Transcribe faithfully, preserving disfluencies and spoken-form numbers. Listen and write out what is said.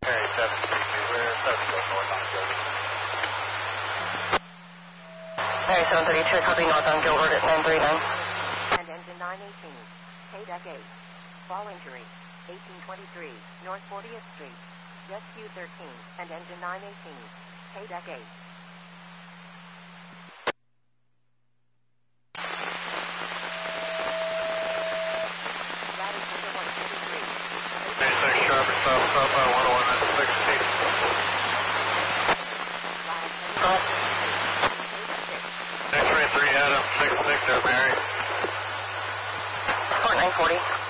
Mary seven three two, we're seven four north on Gilbert. Mary seven thirty-two, copy north on Gilbert at nine three nine. And engine nine eighteen, K deck eight. Fall injury, eighteen twenty-three, North fortieth Street. Rescue thirteen, and engine nine eighteen, K deck eight. twenty-six Sharper, South, South by one oh one, that's sixteen. X-ray three Adam, six six there, Mary. Port nine forty.